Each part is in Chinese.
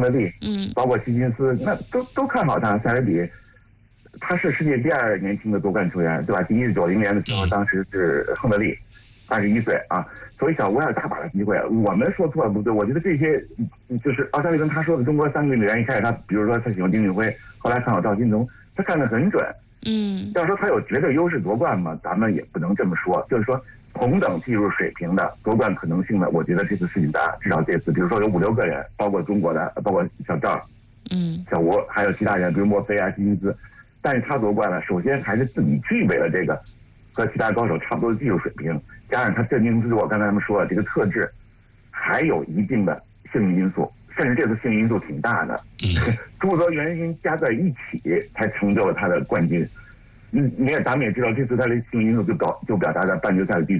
德利，包括希金斯，那都看好他。塞尔比，他是世界第2年轻的夺冠球员，对吧？第一是90年的时候，当时是亨德利，21岁啊。所以小吴还有大把的机会。我们说错了不对？我觉得这些就是奥沙利跟他说的中国3个运动员，一开始他比如说他喜欢丁俊晖，后来看好赵金龙，他看得很准。要说他有绝对优势夺冠嘛，咱们也不能这么说。就是说同等技术水平的夺冠可能性的，我觉得这次世锦大，至少这次，比如说有5、6个人，包括中国的，包括小赵，小吴，还有其他人，比如莫菲啊、希金斯。但是他夺冠了，首先还是自己具备了这个和其他高手差不多的技术水平，加上他镇定自若，刚才他们说了这个特质，还有一定的幸运因素，甚至这次幸运因素挺大的，诸多原因加在一起才成就了他的冠军。你看咱们也知道，这次他的幸运因素就表达在半决赛的第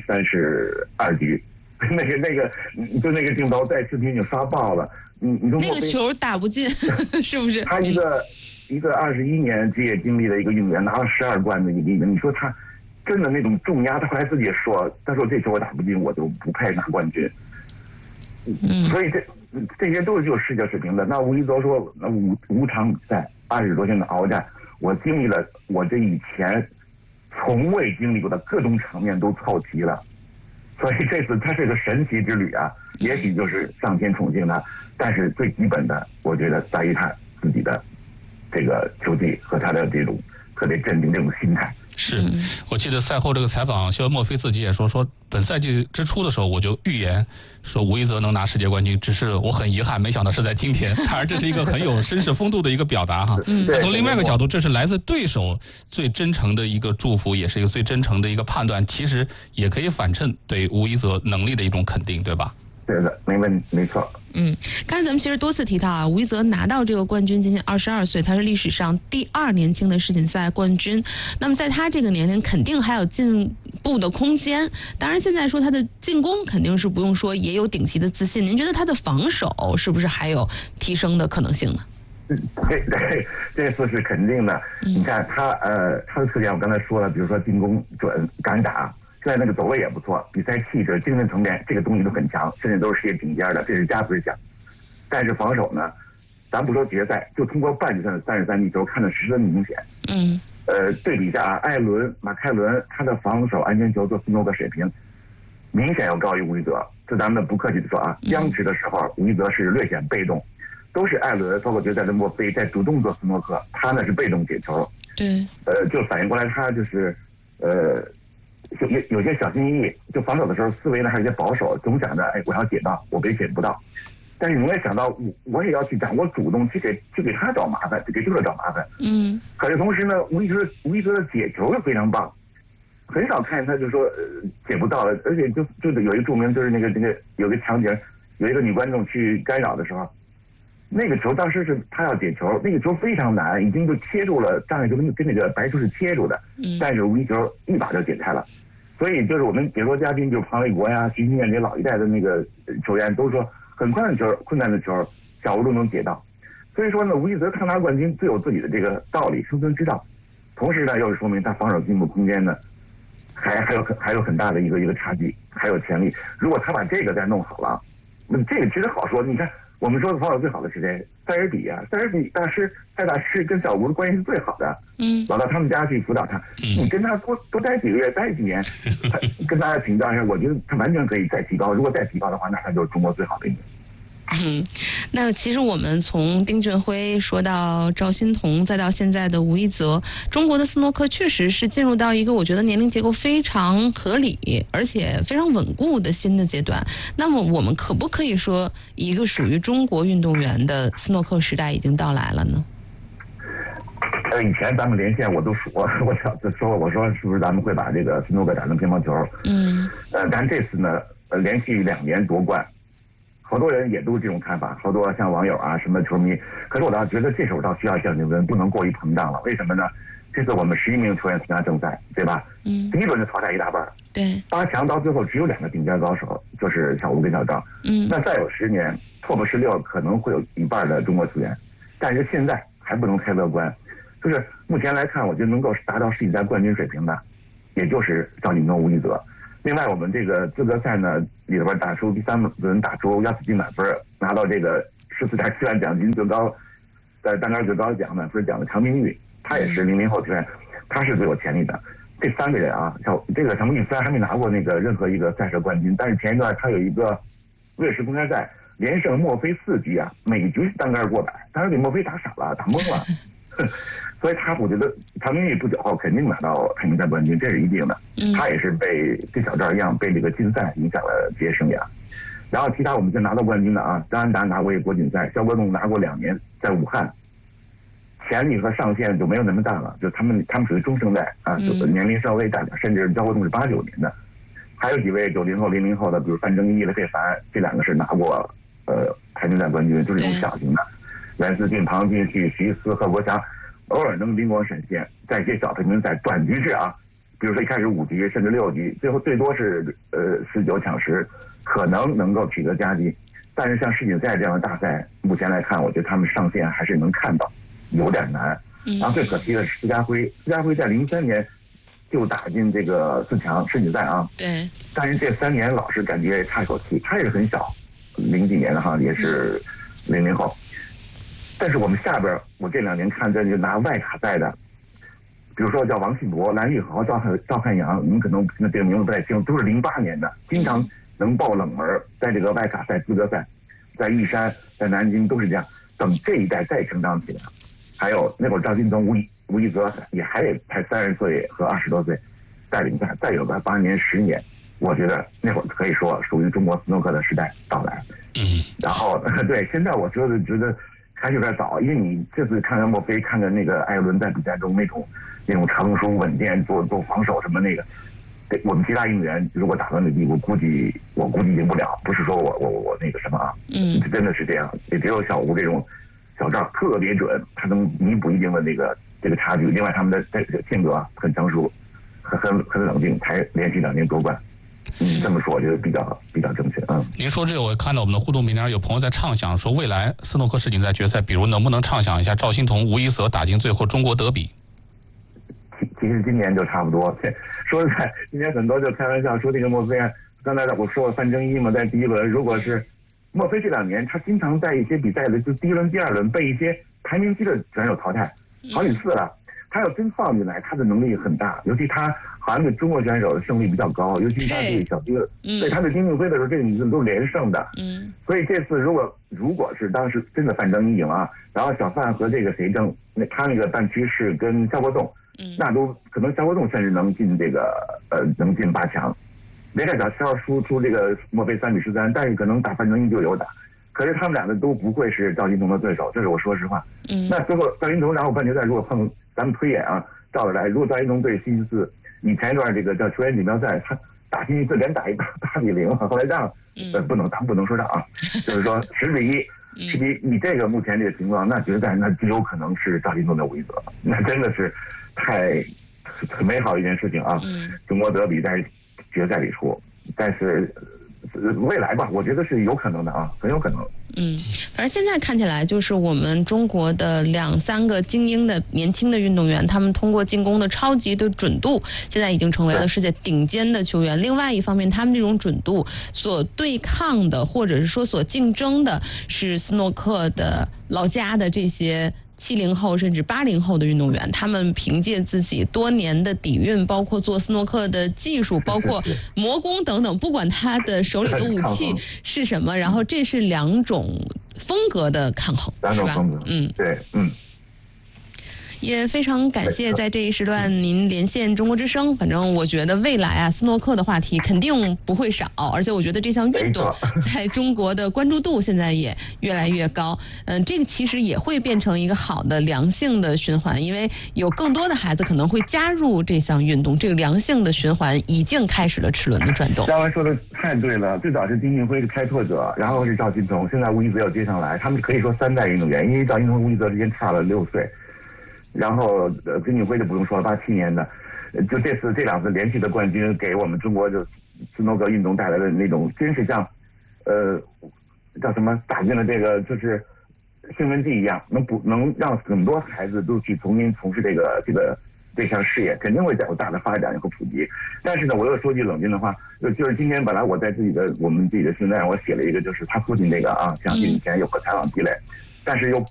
32局，那个镜头在视频已经刷爆了。你说那个球打不进，是不是？ 他一个21年职业经历的一个运动员，拿了12冠的一个，你说他真的那种重压，他后来自己也说，他说这球我打不进，我就不配拿冠军。所以这些都是有世界水平的。那吴一泽说，那5场比赛20多天的鏖战，我经历了我这以前从未经历过的各种场面都凑齐了。所以这次它是个神奇之旅啊，也许就是上天宠幸他，但是最基本的，我觉得在于他自己的这个球技和他的这种特别镇定这种心态。 是，我记得赛后这个采访，肖莫菲自己也说本赛季之初的时候我就预言说吴一泽能拿世界冠军，只是我很遗憾，没想到是在今天。当然这是一个很有绅士风度的一个表达哈。但从另外一个角度，这是来自对手最真诚的一个祝福，也是一个最真诚的一个判断，其实也可以反衬对吴一泽能力的一种肯定，对吧？ 对的，没问题，没错。 刚才咱们其实多次提到啊，吴一泽拿到这个冠军仅仅22岁，他是历史上第2年轻的世锦赛冠军。那么在他这个年龄，肯定还有进步的空间。当然，现在说他的进攻肯定是不用说，也有顶级的自信。您觉得他的防守是不是还有提升的可能性呢？ 这次是肯定的。你看他的特点，我刚才说了，比如说进攻准、敢打。现在那个走位也不错，比赛气质、精神层面这个东西都很强，甚至都是世界顶尖的，这是加分项。但是防守呢，咱不说决赛，就通过半决赛的33粒球看得十分明显。对比一下艾伦、马凯伦，他的防守安全球做斯诺克水平明显要高于吴一泽。这咱们不客气的说啊，僵持的时候吴一泽是略显被动，都是艾伦包括决赛的莫菲在主动做斯诺克，他呢是被动解球。 对， 就反应过来他就是有些小心翼翼，就防守的时候思维呢还有些保守，总想着我要解到，我别解不到。但是你也想到我也要去掌握主动，去给他找麻烦，去给对手找麻烦。可是同时呢，吴一泽的解球又非常棒，很少看见他就说解不到，而且就有一个著名，就是那个有个场景，有一个女观众去干扰的时候，那个球当时是他要解球，那个球非常难，已经就切住了障碍球，跟那个白球是切住的，但是吴一泽一把就解开了。所以就是我们解说嘉宾，就是庞伟国呀、徐新燕这老一代的那个球员都说，很困难的球，小吴都能解到。所以说呢，吴一泽他拿冠军最有自己的这个道理、生存之道。同时呢，又是说明他防守进步空间呢，还有很大的一个差距，还有潜力。如果他把这个再弄好了，那这个其实好说。你看，我们说的防守最好的是谁？塞尔比啊，塞尔比蔡大师跟小吴的关系是最好的。老到他们家去辅导他，你跟他多待几个月，待几年，跟大家请教一下，我觉得他完全可以再提高。如果再提高的话，那他就是中国最好的一名。 那其实我们从丁俊晖说到赵心童，再到现在的吴一泽，中国的斯诺克确实是进入到一个我觉得年龄结构非常合理而且非常稳固的新的阶段。那么我们可不可以说一个属于中国运动员的斯诺克时代已经到来了呢？ 以前咱们连线我都说，我说是不是咱们会把这个斯诺克打成乒乓球？但这次呢，连续2年夺冠。好多人也都是这种看法，好多像网友啊什么球迷，可是我倒觉得这时候倒需要降低温，不能过于膨胀了。为什么呢？这次我们11名球员参加正赛，对吧？第一轮就淘汰一大半， 对 ，8强到最后只有2个顶尖高手，就是小吴跟小赵。那再有10年，TOP 16可能会有一半的中国球员，但是现在还不能太乐观。就是目前来看，我觉得能够达到世锦赛冠军水平的，也就是赵锦东、吴一泽。 另外，我们这个资格赛呢里边打出第3轮打出亚斯金满分，拿到这个14.7万奖金最高，在单杆最高奖满分奖的常冰玉，他也是00后球员，他是最有潜力的。这3个人啊，像这个常冰玉虽然还没拿过那个任何一个赛事冠军，但是前一段他有一个瑞士公开赛连胜墨菲4局啊，每局是单杆过100，当时给墨菲打傻了，打懵了。所以我觉得常冰玉不久后肯定拿到排名赛冠军，这是一定的。他也是被跟小赵一样被这个禁赛影响了职业生涯。然后其他我们就拿到冠军的啊，张安达拿过一个国锦赛，肖国栋拿过2年，在武汉，潜力和上限就没有那么大了，就他们属于中生代啊，就年龄稍微大点，甚至肖国栋是89年的。还有几位90后、00后的，比如范正义、费凡，这2个是拿过排名赛冠军，就是这种小型的。袁思俊、庞俊旭、徐思、贺国强，偶尔能灵光闪现，在一些小排名赛短局制啊，比如说一开始5局甚至6局，最后最多是19抢10，可能够取得佳绩。但是像世锦赛这样的大赛，目前来看，我觉得他们上限还是能看到，有点难。然后最可惜的是施家辉在03年就打进这个4强世锦赛啊。 对。 但是这3年老是感觉差一口气，他也是很小，00几年的哈，也是00后。但是我们下边，我这2年看这就拿外卡赛的，比如说叫王信博、蓝玉豪、赵汉阳，你们可能这个名字不太清，都是08年的，经常能爆冷门，在这个外卡赛、资格赛，在玉山、在南京都是这样。等这一代再成长起来，还有那会儿赵金童、吴一泽也还得才30岁和20多岁带领赛，再有个8年、10年，我觉得那会儿可以说属于中国斯诺克的时代到来。然后对，现在我觉得还是有点早，因为你这次看看墨菲，看看那个艾伦在比赛中那种成熟稳健做防守什么那个，我们其他运动员如果打到那地步，估计赢不了。不是说我那个什么啊，真的是这样。也只有小吴这种小赵特别准，他能弥补一定的这个差距。另外他们的性格很成熟，很冷静，才连续2年夺冠。这么说我觉得比较正确。 您说这个，我看到我们的互动平台有朋友在畅想说，未来斯诺克世锦赛决赛，比如能不能畅想一下赵心童、吴一泽打进最后中国德比？ 其实今年就差不多。说实在，今年很多就开玩笑说这个墨菲啊，刚才我说了范正一嘛，在第1轮，如果是墨菲这2年，他经常在一些比赛的就第1轮、第2轮被一些排名低的选手淘汰好几次了。他要真放进来，他的能力很大，尤其他好像对中国选手的胜率比较高，尤其他对小丁，对他对丁俊晖的时候，这个女子都是连胜的。所以这次如果是当时真的范正一赢啊，然后小范和这个谁争，他那个半区是跟肖国栋，那都可能肖国栋甚至能进能进8强。别看小输出这个墨菲3比13，但是可能打范正一就有打。可是他们俩的都不会是赵金童的对手，这是我说实话。那最后赵金童然后半决赛如果碰。咱们推演啊，照着来。如果赵金童对西西斯，你前一段这个叫球员锦标赛，他打西西斯连打一8比0，后来让，咱不能说让啊，就是说10比1，你这个目前这个情况，那决赛那极有可能是赵金童的吴一泽，那真的是很美好一件事情啊。中国德比在决赛里出，但是未来吧，我觉得是有可能的啊，很有可能。 反正现在看起来，就是我们中国的2、3个精英的年轻的运动员，他们通过进攻的超级的准度，现在已经成为了世界顶尖的球员。另外一方面，他们这种准度所对抗的，或者是说所竞争的，是斯诺克的老家的这些70后甚至80后的运动员，他们凭借自己多年的底蕴，包括做斯诺克的技术，包括魔攻等等，不管他的手里的武器是什么，然后这是2种风格的抗衡，是吧？ 对， 也非常感谢在这一时段您连线中国之声。反正我觉得未来啊，斯诺克的话题肯定不会少，而且我觉得这项运动在中国的关注度现在也越来越高。这个其实也会变成一个好的良性的循环，因为有更多的孩子可能会加入这项运动，这个良性的循环已经开始了齿轮的转动。 张文说的太对了，最早是丁俊晖是开拓者，然后是赵金童，现在吴一泽要接上来，他们可以说3代运动员，因为赵金童、吴一泽之间差了6岁。然后丁俊晖就不用说了，87年的，就这2次连续的冠军，给我们中国就斯诺克运动带来的那种，真是像叫什么打进了这个就是兴奋剂一样，能让很多孩子都去重新从事这个这项事业肯定会有大的发展和普及。但是呢，我又说句冷静的话，就是今天本来我在我们自己的新闻我写了一个，就是他父亲这个啊，相信以前有过采访积累，但是又